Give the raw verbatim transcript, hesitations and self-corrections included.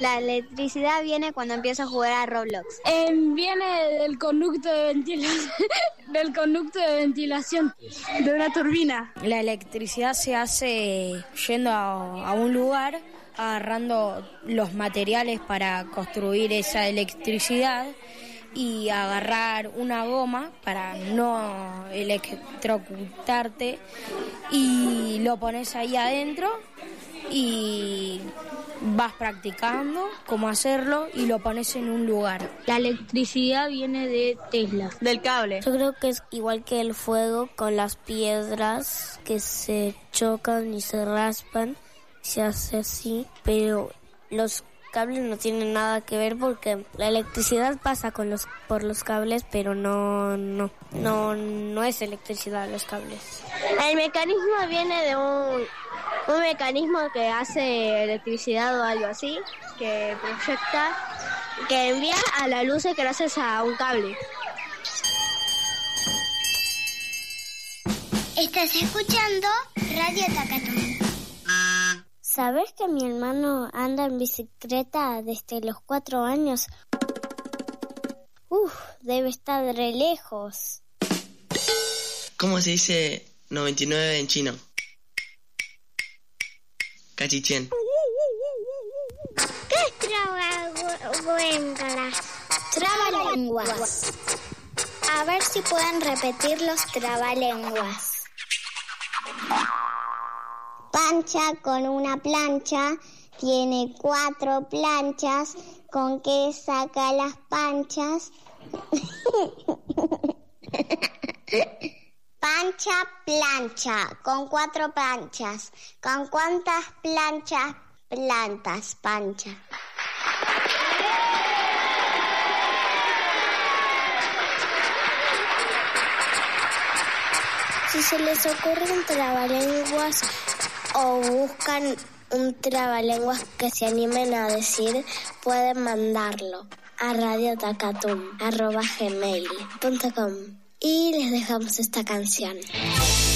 La electricidad viene cuando empiezo a jugar a Roblox. Eh, viene del conducto de ventilación, del conducto de ventilación, de una turbina. La electricidad se hace yendo a, a un lugar, agarrando los materiales para construir esa electricidad y agarrar una goma para no electrocutarte y lo pones ahí adentro y vas practicando cómo hacerlo y lo pones en un lugar. La electricidad viene de Tesla. Del cable. Yo creo que es igual que el fuego, con las piedras que se chocan y se raspan, se hace así, pero los cables no tienen nada que ver porque la electricidad pasa con los por los cables, pero no no no no es electricidad los cables. El mecanismo viene de un un mecanismo que hace electricidad o algo así, que proyecta, que envía a la luz gracias a un cable. Estás escuchando Radio Takatum. ¿Sabes que mi hermano anda en bicicleta desde los cuatro años? Uf, debe estar re lejos. ¿Cómo se dice noventa y nueve en chino? Cachichén. ¿Qué es trabalenguas? Trabalenguas. A ver si pueden repetir los trabalenguas. Pancha con una plancha, tiene cuatro planchas, ¿con qué saca las panchas? Pancha, plancha, con cuatro planchas, ¿con cuántas planchas plantas, pancha? Si se les ocurre un trabalenguas o buscan un trabalenguas que se animen a decir, pueden mandarlo a radiotacatum arroba gmail punto com y les dejamos esta canción.